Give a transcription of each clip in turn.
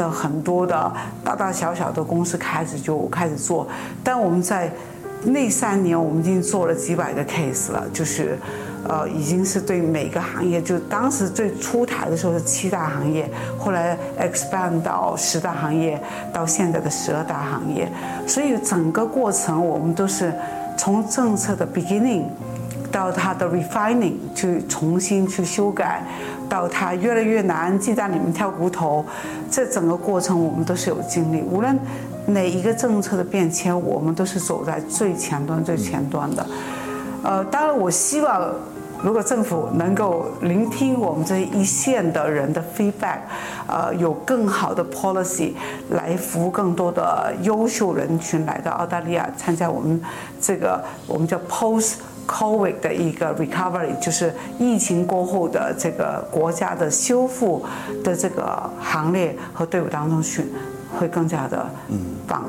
很多的大大小小的公司开始做，但我们在那3年我们已经做了几百个 case 了，就是已经是对每个行业，就当时最出台的时候是7大行业，后来 expand 到10大行业，到现在的12大行业，所以整个过程我们都是从政策的 beginning 到它的 refining 去重新去修改，到它越来越难，鸡蛋里面挑骨头，这整个过程我们都是有经历。无论哪一个政策的变迁，我们都是走在最前端的。当然我希望如果政府能够聆听我们这一线的人的 feedback，有更好的 policy 来服务更多的优秀人群来到澳大利亚参加我们这个我们叫 post-COVID 的一个 recovery， 就是疫情过后的这个国家的修复的这个行列和队伍当中去，会更加的棒。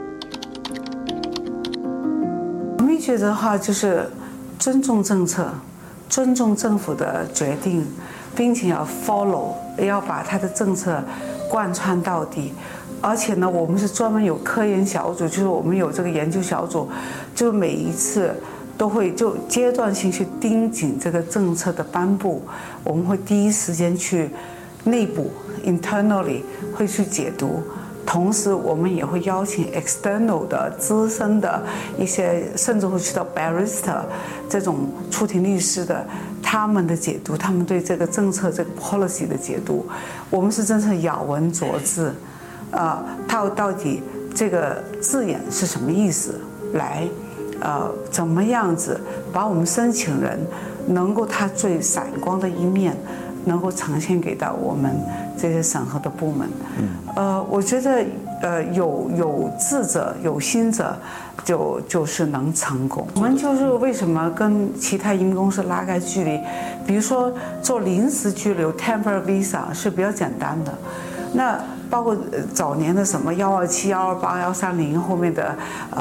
我们觉得的话就是尊重政策，尊重政府的决定，并且要 follow， 要把它的政策贯穿到底。而且呢，我们是专门有科研小组，就是我们有这个研究小组，就每一次都会就阶段性去盯紧这个政策的颁布，我们会第一时间去内部 internally 会去解读。同时，我们也会邀请 external 的资深的一些，甚至会去到 barrister 这种出庭律师的，他们的解读，他们对这个政策这个 policy 的解读，我们是真是咬文嚼字，到底这个字眼是什么意思，来，怎么样子把我们申请人能够他最闪光的一面，能够呈现给到我们这些审核的部门。我觉得有志者有心者就是能成功。我们就是为什么跟其他移民公司拉开距离，比如说做临时居留 temporary visa 是比较简单的，那包括早年的什么127、128、130，后面的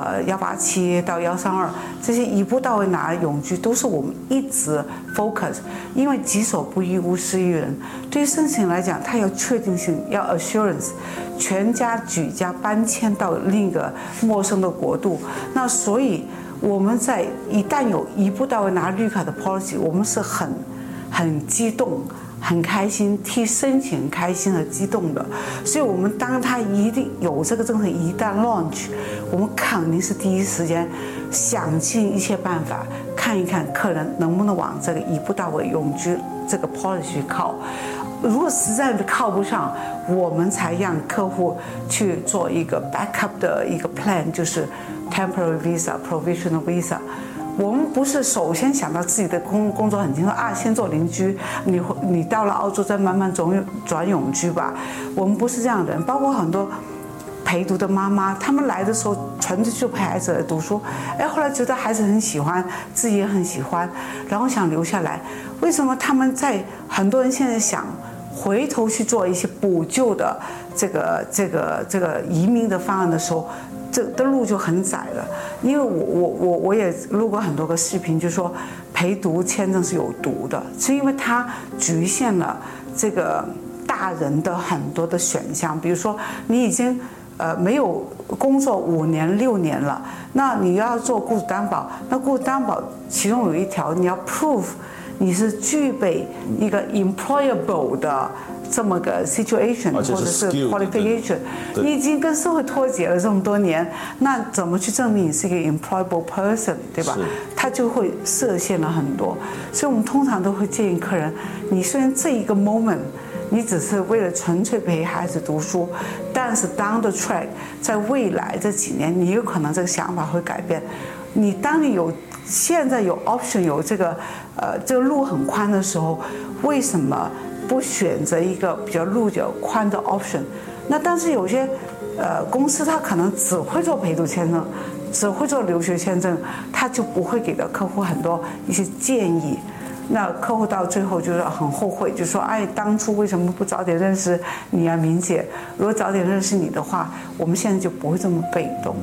187到132，这些一步到位拿永居都是我们一直 focus， 因为己所不欲，勿施于人。对于申请来讲，它要确定性，要 assurance， 全家举家搬迁到另一个陌生的国度，那所以我们在一旦有一步到位拿绿卡的 policy， 我们是很激动。很开心，替申请开心和激动的，所以我们当他一定有这个政策一旦 launch， 我们肯定是第一时间想尽一切办法看一看客人能不能往这个一步到位永居这个 policy 去靠。如果实在靠不上，我们才让客户去做一个 backup 的一个 plan， 就是 temporary visa、provisional visa。我们不是首先想到自己的工作很轻松先做邻居，你到了澳洲再慢慢转永居吧。我们不是这样的人，包括很多陪读的妈妈，他们来的时候纯粹就陪孩子来读书，后来觉得孩子很喜欢，自己也很喜欢，然后想留下来。为什么他们很多人现在想回头去做一些补救的这个移民的方案的时候，这的路就很窄了。因为我也录过很多个视频，就说陪读签证是有毒的，是因为它局限了这个大人的很多的选项。比如说你已经没有工作5年6年了，那你要做雇主担保，那雇主担保其中有一条你要 prove 你是具备一个 employable 的这么个 situation 或者是 qualification， 你已经跟社会脱节了这么多年，那怎么去证明你是一个 employable person， 对吧？他就会设限了很多。所以我们通常都会建议客人，你虽然这一个 moment 你只是为了纯粹陪孩子读书，但是 down the track， 在未来这几年，你有可能这个想法会改变。当你现在有 option， 有这个路很宽的时候，为什么不选择一个比较路较宽的 option？ 那但是有些公司他可能只会做陪读签证，只会做留学签证，他就不会给到客户很多一些建议。那客户到最后就是很后悔，就说当初为什么不早点认识你啊，明姐？如果早点认识你的话，我们现在就不会这么被动。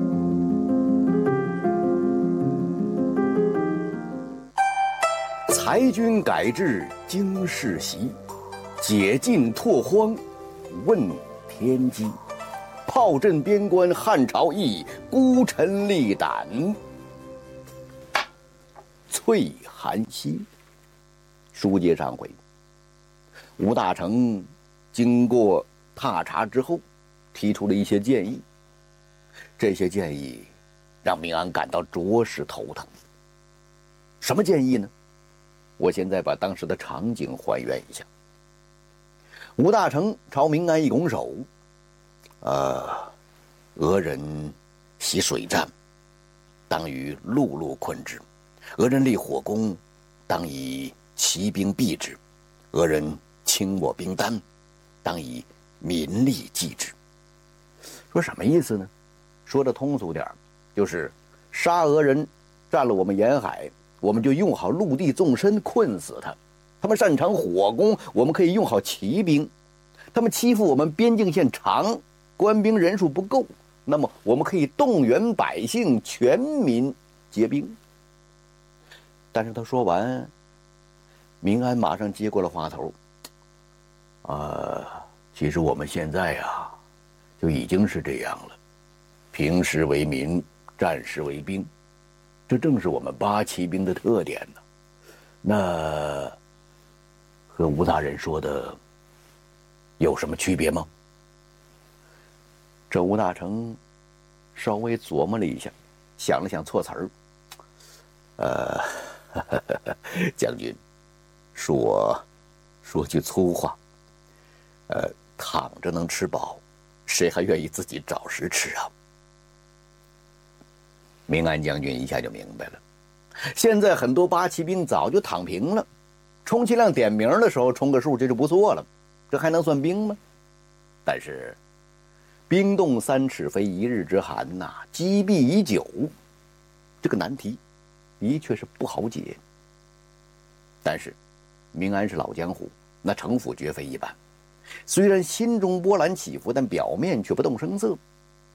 财裁军改制经世袭，解禁拓荒问天机。炮震边关汉朝义，孤臣力胆翠寒溪。书接上回，吴大成经过踏查之后，提出了一些建议。这些建议让明安感到着实头疼。什么建议呢？我现在把当时的场景还原一下。吴大成朝明安一拱手，俄人习水战，当与陆路困之；俄人立火攻，当以骑兵避之；俄人轻我兵单，当以民力济之。说什么意思呢？说的通俗点，就是杀俄人占了我们沿海，我们就用好陆地纵深困死他；他们擅长火攻，我们可以用好骑兵；他们欺负我们边境线长，官兵人数不够，那么我们可以动员百姓，全民结兵。但是他说完，明安马上接过了话头。其实我们现在就已经是这样了，平时为民，战时为兵，这正是我们八旗兵的特点呢。那和吴大人说的有什么区别吗？这吴大成稍微琢磨了一下，想了想措辞儿，将军，说句粗话，躺着能吃饱，谁还愿意自己找食吃啊？明安将军一下就明白了，现在很多八旗兵早就躺平了，充其量点名的时候充个数，这就不错了，这还能算兵吗？但是冰冻3尺非一日之寒呐，积弊已久，这个难题的确是不好解。但是明安是老江湖，那城府绝非一般，虽然心中波澜起伏，但表面却不动声色。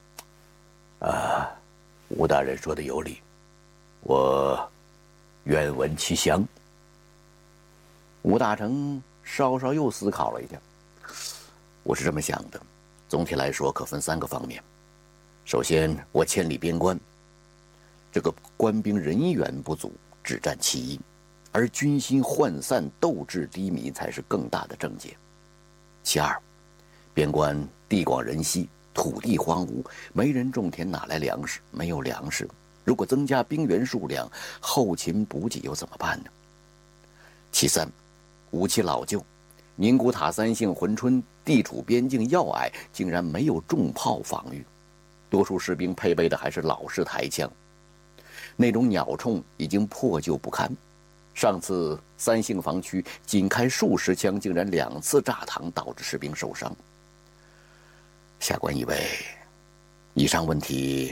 吴大人说的有理，我愿闻其详。吴大成稍稍又思考了一下，我是这么想的，总体来说可分3个方面。首先，我千里边关，这个官兵人员不足只占其一，而军心涣散，斗志低迷才是更大的症结。其二，边关地广人稀，土地荒芜，没人种田，哪来粮食？没有粮食，如果增加兵员数量，后勤补给又怎么办呢？其三，武器老旧，宁古塔、三姓、珲春地处边境要隘，竟然没有重炮防御，多数士兵配备的还是老式台枪，那种鸟铳已经破旧不堪。上次三姓防区仅开数十枪，竟然2次炸膛，导致士兵受伤。下官以为，以上问题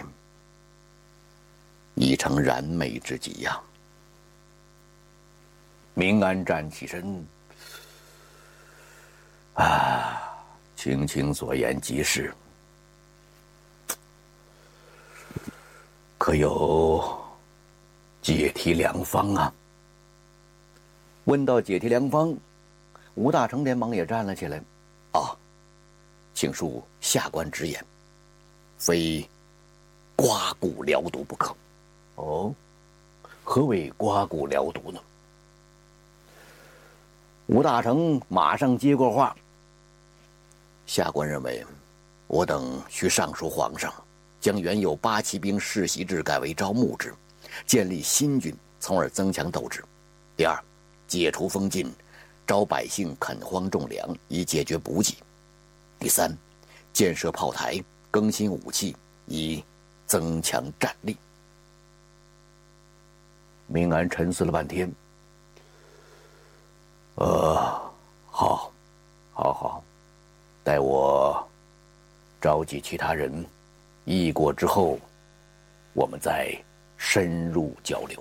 已成燃眉之急呀。明安站起身，青青所言极是，可有解题良方啊？问到解题良方，吴大成连忙也站了起来。请恕下官直言，非刮骨疗毒不可。何谓刮骨疗毒呢？吴大成马上接过话，下官认为，我等需上书皇上，将原有八旗兵世袭制改为招募制，建立新军，从而增强斗志。第二，解除封禁，招百姓垦荒种粮，以解决补给。第三，建设炮台，更新武器，以增强战力。明安沉思了半天，好，待我召集其他人议过之后，我们再深入交流。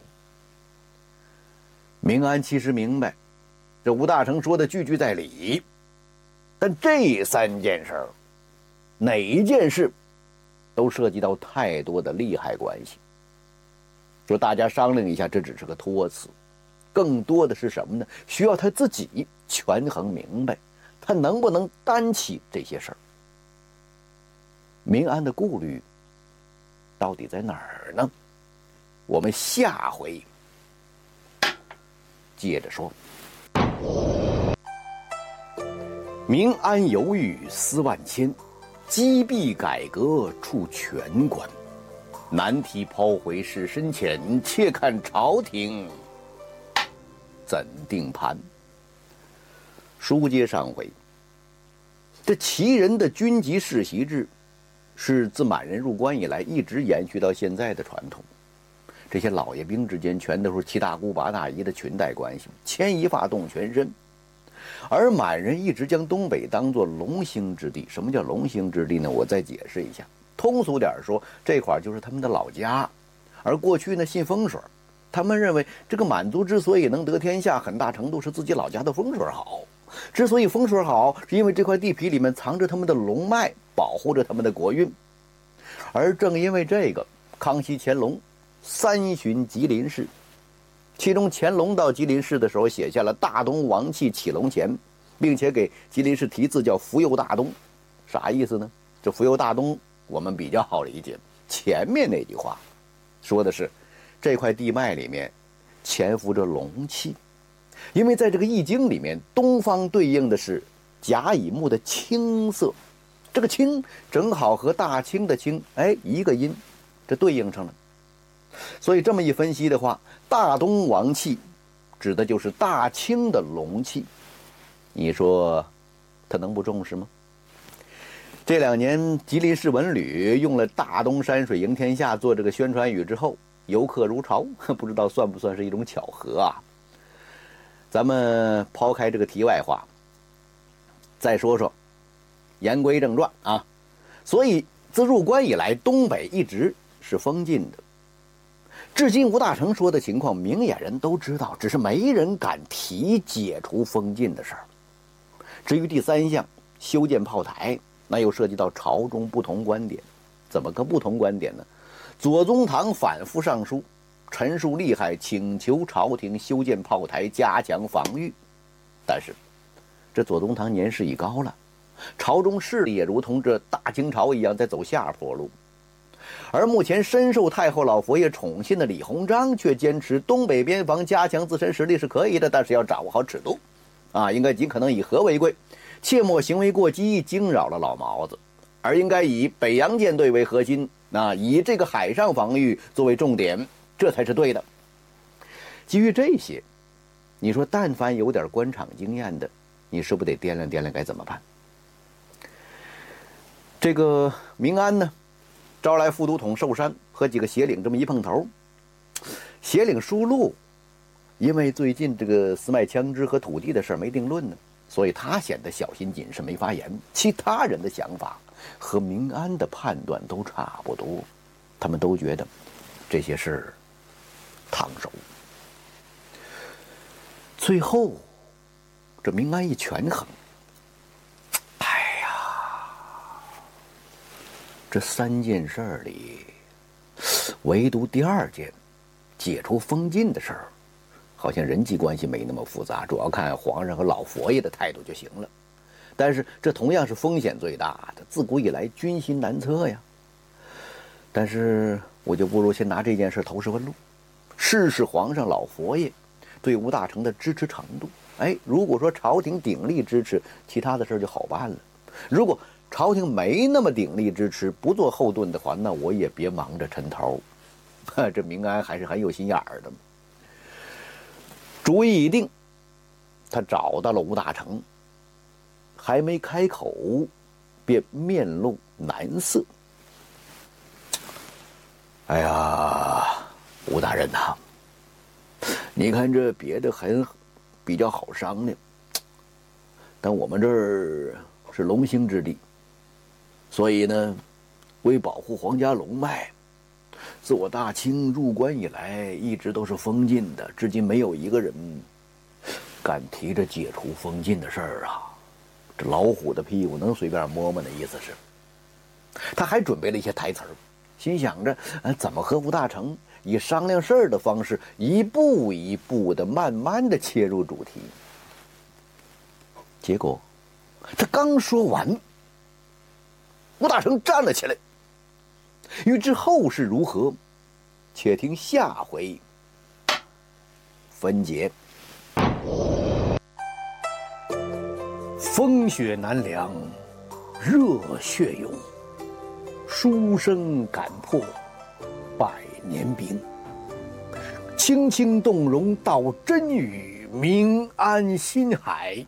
明安其实明白，这吴大成说的句句在理，但这3件事儿，哪一件事都涉及到太多的利害关系。说大家商量一下，这只是个托词， 更多的是什么呢？需要他自己权衡明白，他能不能担起这些事儿。明安的顾虑到底在哪儿呢？我们下回接着说。明安犹豫思万千，积弊改革出全关。难题抛回事深浅，且看朝廷怎定盘。书接上回，这旗人的军籍世袭制是自满人入关以来一直延续到现在的传统。这些老爷兵之间全都是七大姑八大姨的裙带关系，牵一发动全身。而满人一直将东北当作龙兴之地。什么叫龙兴之地呢？我再解释一下。通俗点说，这块就是他们的老家。而过去呢，信风水，他们认为这个满族之所以能得天下，很大程度是自己老家的风水好。之所以风水好，是因为这块地皮里面藏着他们的龙脉，保护着他们的国运。而正因为这个，康熙、乾隆3巡吉林市，其中乾隆到吉林市的时候写下了大东王气起龙前，并且给吉林市题字叫福佑大东。啥意思呢？这福佑大东我们比较好理解，前面那句话说的是这块地脉里面潜伏着龙气。因为在这个易经里面，东方对应的是甲乙木的青色，这个青正好和大清的清一个音，这对应上了。所以这么一分析的话，大东王气指的就是大清的龙气。你说他能不重视吗？这2年吉林市文旅用了大东山水迎天下做这个宣传语之后，游客如潮，不知道算不算是一种巧合啊。咱们抛开这个题外话，再说说言归正传啊。所以自入关以来，东北一直是封禁的。至今吴大成说的情况，明眼人都知道，只是没人敢提解除封禁的事儿。至于第3项修建炮台，那又涉及到朝中不同观点。怎么个不同观点呢？左宗棠反复上书陈述利害，请求朝廷修建炮台，加强防御。但是这左宗棠年事已高了，朝中势力也如同这大清朝一样在走下坡路。而目前深受太后老佛爷宠信的李鸿章却坚持东北边防加强自身实力是可以的，但是要掌握好尺度啊，应该尽可能以和为贵，切莫行为过激，惊扰了老毛子，而应该以北洋舰队为核心，以这个海上防御作为重点，这才是对的。基于这些，你说但凡有点官场经验的，你是不是得掂量掂量该怎么办？这个明安呢，招来副都统寿山和几个协领这么一碰头。协领舒禄因为最近这个私卖枪支和土地的事没定论呢，所以他显得小心谨慎，没发言。其他人的想法和明安的判断都差不多，他们都觉得这些事烫手。最后这明安一权衡，这3件事儿里，唯独第2件解除封禁的事儿，好像人际关系没那么复杂，主要看皇上和老佛爷的态度就行了。但是这同样是风险最大的，自古以来军心难测呀。但是我就不如先拿这件事投石问路，试试皇上老佛爷对吴大成的支持程度。如果说朝廷鼎力支持，其他的事就好办了。如果朝廷没那么鼎力支持，不做后盾的话，那我也别忙着抻头。这明安还是很有心眼儿的。主意已定，他找到了吴大成，还没开口，便面露难色。哎呀，吴大人呐，你看这别的比较好商量，但我们这儿是龙兴之地，所以呢，为保护皇家龙脉，自我大清入关以来一直都是封禁的，至今没有一个人敢提着解除封禁的事儿啊。这老虎的屁股能随便摸摸的意思是。他还准备了一些台词儿，心想着怎么和吴大成以商量事儿的方式，一步一步的、慢慢的切入主题。结果，他刚说完，吴大成站了起来。欲知后事如何，且听下回分解。风雪难凉，热血涌，书生敢破百年冰。轻轻动容道真语，明安心海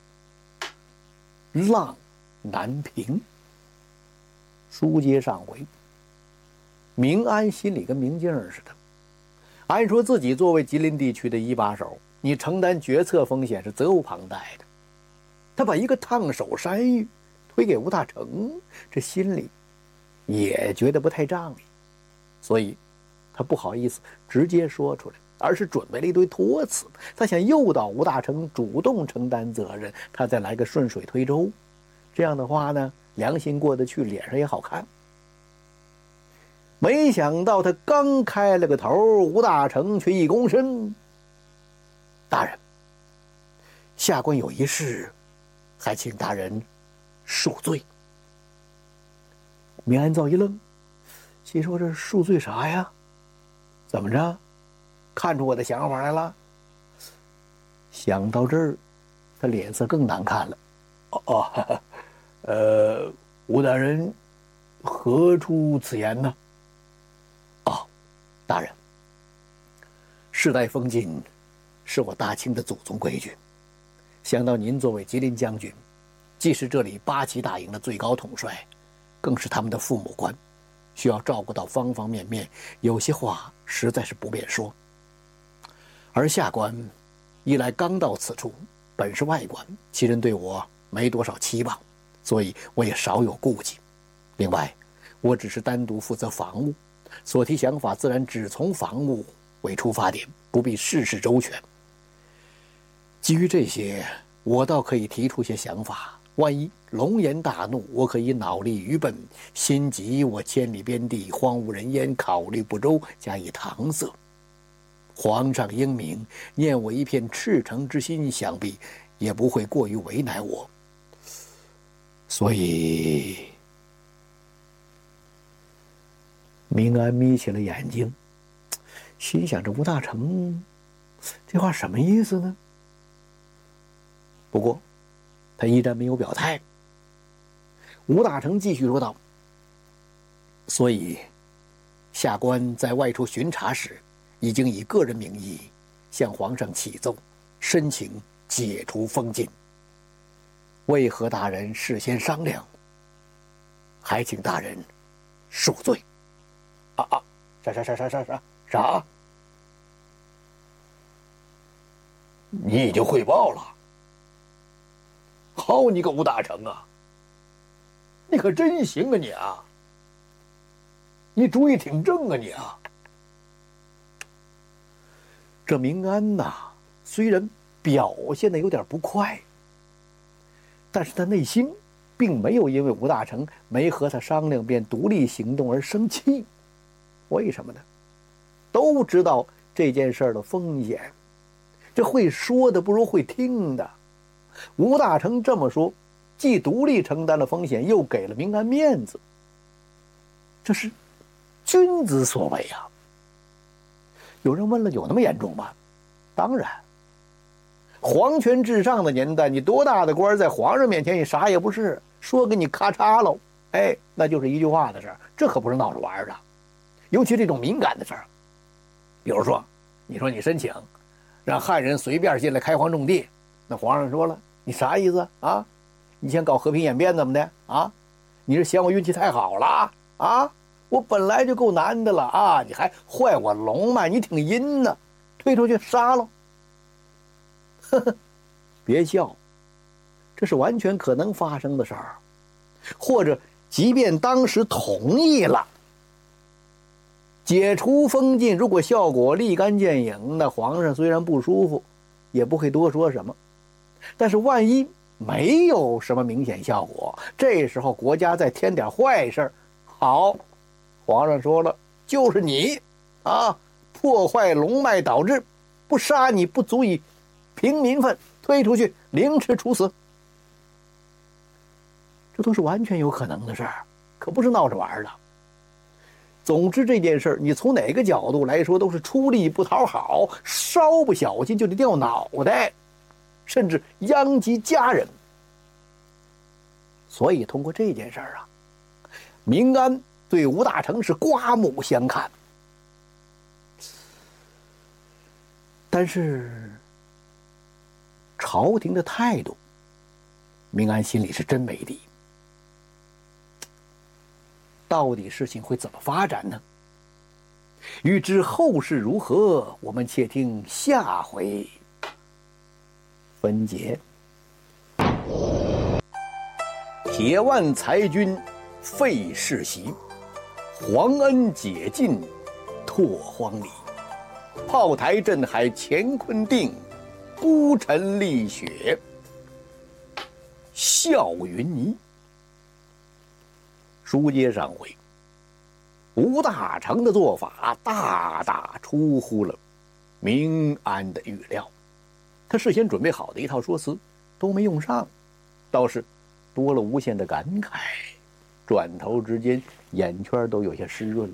浪难平。书接上回，明安心里跟明镜似的。按说自己作为吉林地区的一把手，你承担决策风险是责无旁贷的。他把一个烫手山芋推给吴大成，这心里也觉得不太仗义，所以他不好意思直接说出来，而是准备了一堆托词。他想诱导吴大成主动承担责任，他再来个顺水推舟。这样的话呢，良心过得去，脸上也好看。没想到他刚开了个头，吴大成却一躬身：“大人，下官有一事，还请大人恕罪。”明安造一愣，心说这恕罪啥呀？怎么着？看出我的想法来了？想到这儿，他脸色更难看了。吴大人何出此言呢？大人，世代封禁是我大清的祖宗规矩。想到您作为吉林将军，既是这里8旗大营的最高统帅，更是他们的父母官，需要照顾到方方面面，有些话实在是不便说。而下官一来刚到此处，本是外官，其人对我没多少期望，所以我也少有顾忌。另外，我只是单独负责防务，所提想法自然只从防务为出发点，不必事事周全。基于这些，我倒可以提出些想法，万一龙颜大怒，我可以脑力愚笨，心急我千里边地荒无人烟，考虑不周，加以搪塞。皇上英明，念我一片赤诚之心，想必也不会过于为难我。所以明安眯起了眼睛，心想着吴大成这话什么意思呢？不过他依然没有表态。吴大成继续说道：“所以下官在外出巡查时，已经以个人名义向皇上启奏，申请解除封禁。为何大人事先商量？还请大人恕罪。”啥？你已经汇报了？好你个吴大成啊，你可真行啊你啊！你主意挺正啊你啊！这明安呐，虽然表现的有点不快，但是他内心并没有因为吴大成没和他商量便独立行动而生气。为什么呢？都知道这件事的风险，这会说的不如会听的。吴大成这么说，既独立承担了风险，又给了明安面子，这是君子所为啊。有人问了，有那么严重吗？当然，皇权至上的年代，你多大的官，在皇上面前你啥也不是，说给你咔嚓喽，那就是一句话的事儿，这可不是闹着玩的。尤其这种敏感的事儿，比如说，你说你申请让汉人随便进来开荒种地，那皇上说了，你啥意思啊？你想搞和平演变怎么的啊？你是嫌我运气太好了啊？我本来就够难的了啊，你还坏我龙脉，你挺阴呢，推出去杀喽！呵呵，别笑，这是完全可能发生的事儿。或者，即便当时同意了解除封禁，如果效果立竿见影，那皇上虽然不舒服，也不会多说什么。但是万一没有什么明显效果，这时候国家再添点坏事，好，皇上说了，就是你啊， 破坏龙脉导致，不杀你不足以平民愤，推出去凌迟处死。这都是完全有可能的事儿，可不是闹着玩的。总之这件事儿，你从哪个角度来说都是出力不讨好，稍不小心就得掉脑袋，甚至殃及家人。所以通过这件事儿啊，明安对吴大成是刮目相看。但是朝廷的态度，明安心里是真没底。到底事情会怎么发展呢？欲知后事如何，我们且听下回分解。铁腕裁军废世袭，皇恩解禁拓荒里。炮台镇海乾坤定，孤臣立雪笑云霓。书接上回，吴大成的做法大大出乎了明安的预料，他事先准备好的一套说辞都没用上，倒是多了无限的感慨，转头之间眼圈都有些湿润了。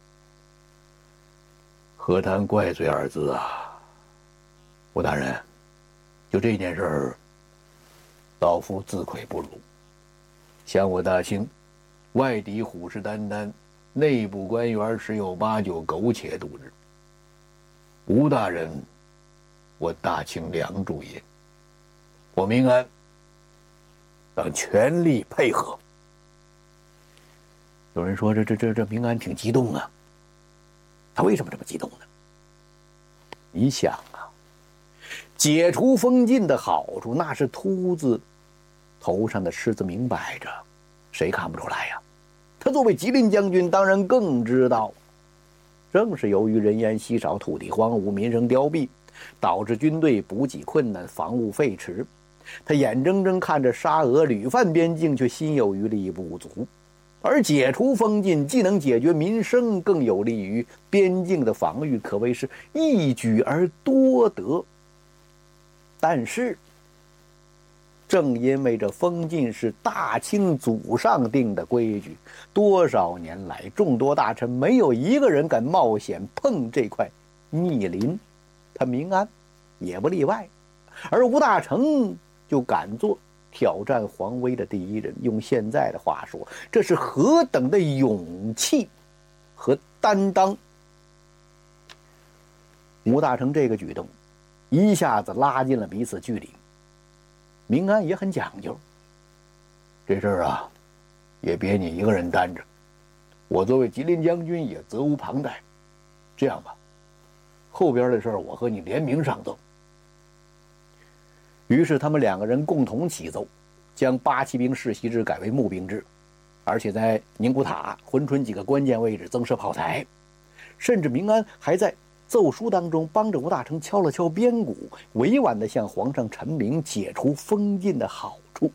何谈怪罪二字啊，吴大人，就这件事儿，老夫自愧不如。想我大清，外敌虎视眈眈，内部官员十有八九苟且度日。吴大人，我大清良主也，我明安当全力配合。有人说这明安挺激动啊，他为什么这么激动呢？你想啊，解除封禁的好处那是秃子头上的虱子明摆着，谁看不出来呀？他作为吉林将军，当然更知道。正是由于人烟稀少、土地荒芜、民生凋敝，导致军队补给困难、防务废弛。他眼睁睁看着沙俄屡犯边境，却心有余力不足。而解除封禁既能解决民生，更有利于边境的防御，可谓是一举而多得。但是正因为这封禁是大清祖上定的规矩，多少年来众多大臣没有一个人敢冒险碰这块密林，他明安也不例外。而吴大成就敢做挑战皇威的第一人，用现在的话说，这是何等的勇气和担当。吴大成这个举动一下子拉近了彼此距离。明安也很讲究，这事儿啊也别你一个人担着，我作为吉林将军也责无旁贷。这样吧，后边的事儿我和你联名上奏。于是他们两个人共同起奏，将八旗兵世袭制改为募兵制，而且在宁古塔、珲春几个关键位置增设炮台，甚至明安还在奏书当中帮着吴大成敲了敲边鼓，委婉地向皇上陈明解除封禁的好处。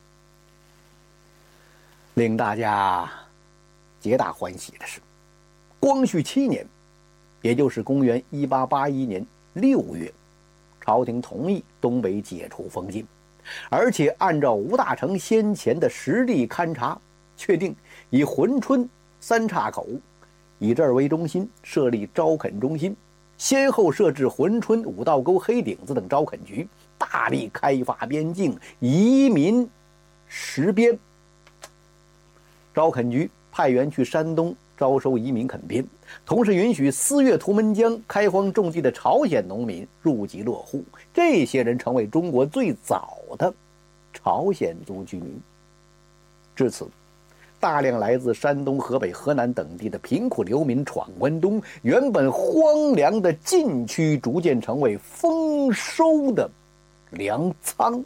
令大家皆大欢喜的是，光绪7年，也就是公元1881年6月，朝廷同意东北解除封禁，而且按照吴大成先前的实地勘察，确定以珲春三岔口以这儿为中心设立招垦中心，先后设置珲春、五道沟、黑顶子等招垦局，大力开发边境，移民实边。招垦局派员去山东招收移民垦边，同时允许4月图们江开荒种地的朝鲜农民入籍落户，这些人成为中国最早的朝鲜族居民。至此，大量来自山东、河北、河南等地的贫苦流民闯关东，原本荒凉的禁区逐渐成为丰收的粮仓。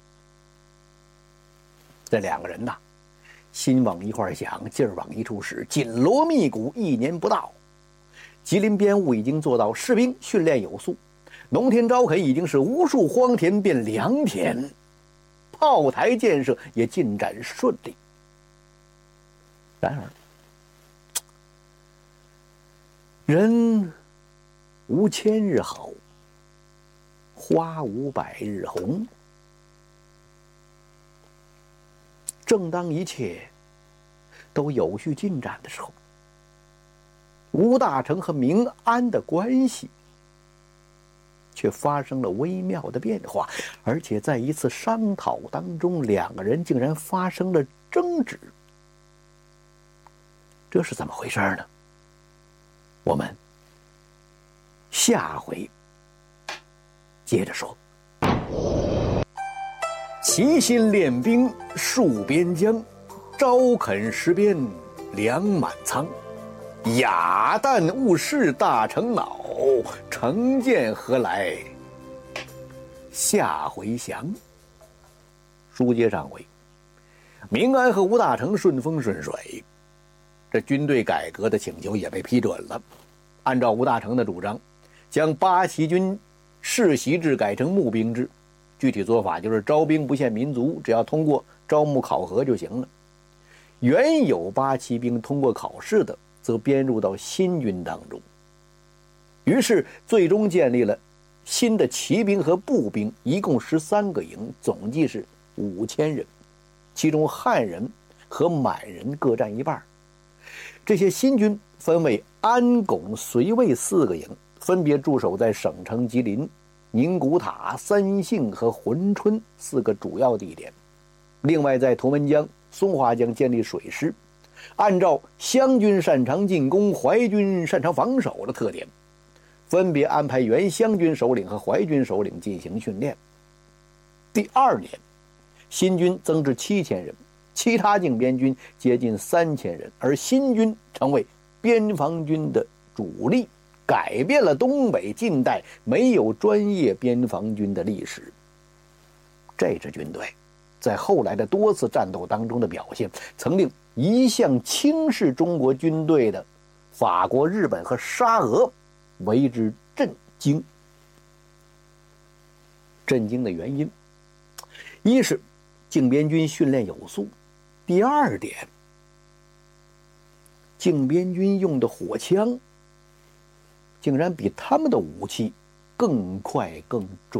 这两个人呐，心往一块想，劲儿往一处使，紧锣密鼓，1年不到，吉林边务已经做到士兵训练有素，农田招垦已经是无数荒田变良田，炮台建设也进展顺利。然而，人无千日好，花无百日红。正当一切都有序进展的时候，吴大成和明安的关系却发生了微妙的变化，而且在一次商讨当中，两个人竟然发生了争执。这是怎么回事呢？我们下回接着说。齐心练兵戍边疆，朝垦食边粮满仓。雅旦误事大成恼，成见何来下回详。书接上回，明安和吴大成顺风顺水，这军队改革的请求也被批准了。按照吴大成的主张，将八旗军世袭制改成募兵制，具体做法就是招兵不限民族，只要通过招募考核就行了。原有八旗兵通过考试的，则编入到新军当中。于是最终建立了新的骑兵和步兵，一共13个营，总计是5000人，其中汉人和满人各占一半。这些新军分为安、巩、绥、魏4个营，分别驻守在省城吉林、宁古塔、三姓和珲春4个主要地点。另外在图们江、松花江建立水师，按照湘军擅长进攻、淮军擅长防守的特点，分别安排原湘军首领和淮军首领进行训练。第2年，新军增至7000人，其他靖边军接近3000人，而新军成为边防军的主力，改变了东北近代没有专业边防军的历史。这支军队在后来的多次战斗当中的表现，曾令一向轻视中国军队的法国、日本和沙俄为之震惊。震惊的原因，一是靖边军训练有素，第2点，靖边军用的火枪竟然比他们的武器更快更准，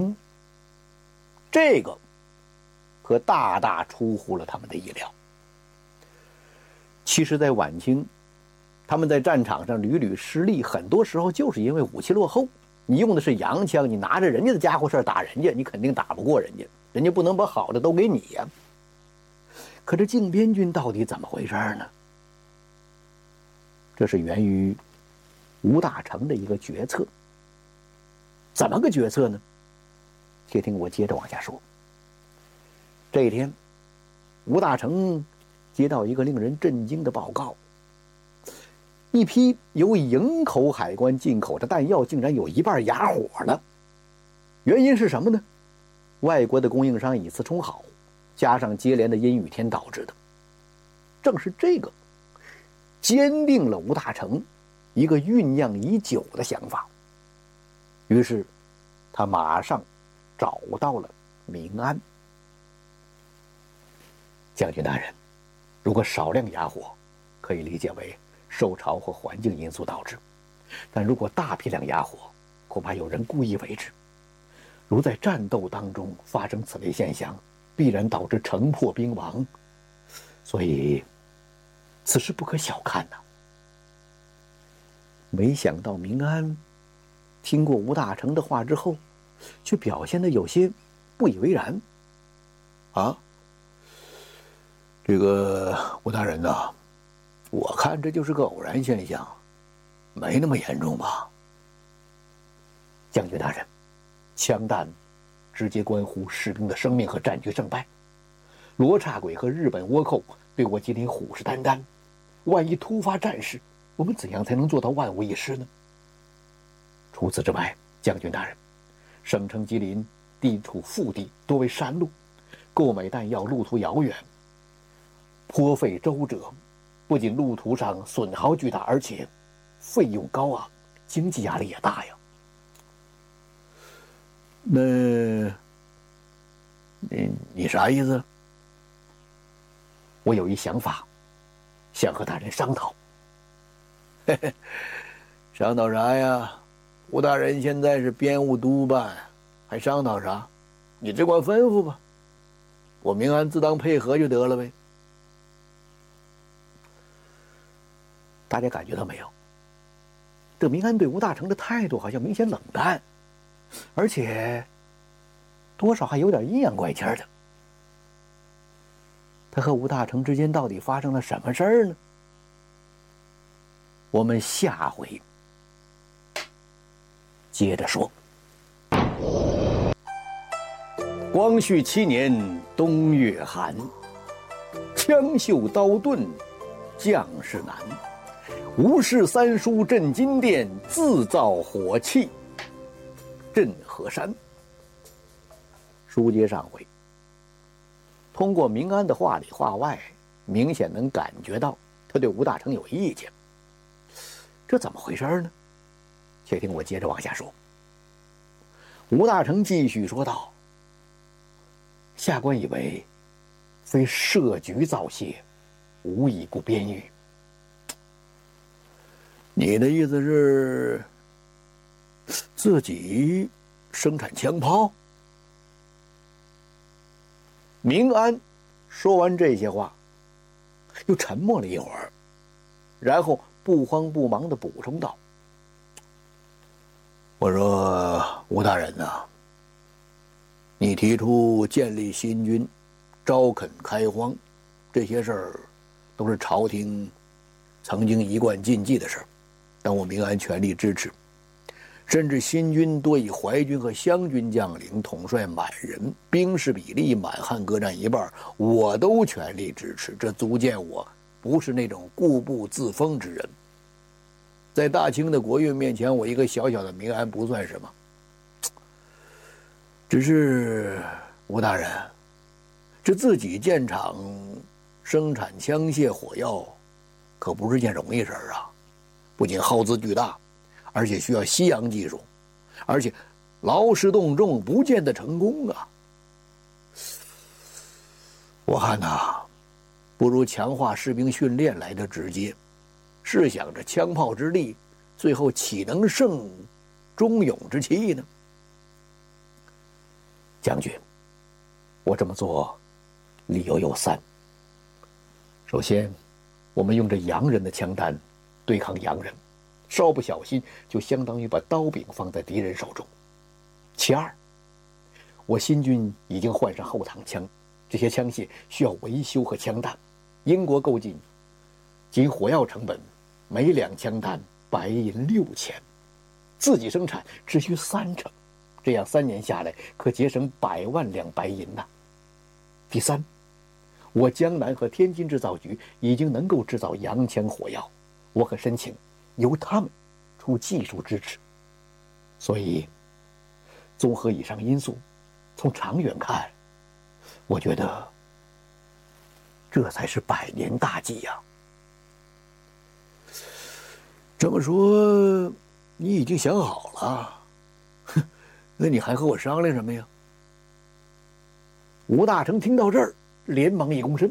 这个可大大出乎了他们的意料。其实在晚清，他们在战场上屡屡失利，很多时候就是因为武器落后。你用的是洋枪，你拿着人家的家伙事打人家，你肯定打不过人家，人家不能把好的都给你呀。可这靖边军到底怎么回事呢？这是源于吴大成的一个决策。怎么个决策呢？且听我接着往下说。这一天，吴大成接到一个令人震惊的报告，一批由营口海关进口的弹药竟然有一半哑火了。原因是什么呢？外国的供应商以次充好，加上接连的阴雨天导致的。正是这个坚定了吴大成一个酝酿已久的想法。于是他马上找到了明安。将军大人，如果少量哑火，可以理解为受潮或环境因素导致，但如果大批量哑火，恐怕有人故意为之。如在战斗当中发生此类现象，必然导致城破兵亡，所以此事不可小看呐。没想到明安听过吴大成的话之后，却表现得有些不以为然。啊，这个吴大人呐，我看这就是个偶然现象，没那么严重吧？将军大人，枪弹直接关乎士兵的生命和战局胜败。罗刹鬼和日本倭寇对我吉林虎视眈眈，万一突发战事，我们怎样才能做到万无一失呢？除此之外，将军大人，省城吉林地处腹地，多为山路，购买弹药路途遥远，颇费周折，不仅路途上损耗巨大，而且费用高昂，经济压力也大呀。那你啥意思？我有一想法，想和大人商讨。商讨啥呀？ 吴大人现在是编务督办，还商讨啥？你只管吩咐吧，我明安自当配合就得了呗。大家感觉到没有？这明安对吴大成的态度好像明显冷淡，而且多少还有点阴阳怪气的。他和吴大成之间到底发生了什么事儿呢？我们下回接着说。光绪7年冬月寒，枪绣刀盾将士难。吴氏三叔镇金殿，自造火器镇河山。书接上回，通过明安的话里话外，明显能感觉到他对吴大成有意见。这怎么回事呢？且听我接着往下说。吴大成继续说道：下官以为，非设局造谢，无以顾边域。你的意思是，自己生产枪炮？明安说完这些话，又沉默了一会儿，然后不慌不忙地补充道：我说吴大人呐，你提出建立新军，招垦开荒，这些事儿都是朝廷曾经一贯禁忌的事儿，但我明安全力支持。甚至新军多以淮军和湘军将领统帅满人，兵士比例满汉各占一半，我都全力支持。这足见我不是那种固步自封之人。在大清的国运面前，我一个小小的明安不算什么。只是吴大人，这自己建厂生产枪械火药，可不是件容易事儿啊！不仅耗资巨大，而且需要西洋技术，而且劳师动众，不见得成功啊！我看呐，不如强化士兵训练来得直接。试想着枪炮之力，最后岂能胜忠勇之气呢？将军，我这么做理由有3。首先，我们用着洋人的枪弹对抗洋人，稍不小心就相当于把刀柄放在敌人手中。其2，我新军已经换上后膛枪，这些枪械需要维修和枪弹，英国购进仅火药成本每2枪弹白银6000，自己生产只需30%，这样3年下来可节省100万两白银呐。第3，我江南和天津制造局已经能够制造洋枪火药，我可申请由他们出技术支持。所以，综合以上因素，从长远看，我觉得这才是100年大计呀。这么说，你已经想好了？哼，那你还和我商量什么呀？吴大成听到这儿，连忙一躬身，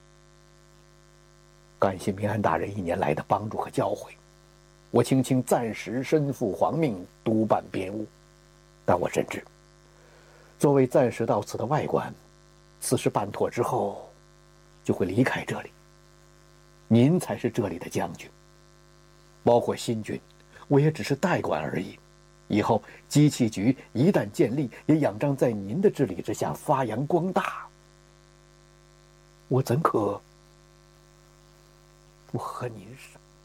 感谢明安大人1年来的帮助和教诲，我青青暂时身负皇命，督办编务，但我深知，作为暂时到此的外官，此事办妥之后，就会离开这里。您才是这里的将军，包括新军，我也只是代管而已。以后机器局一旦建立，也仰仗在您的治理之下发扬光大。我怎可不和您商？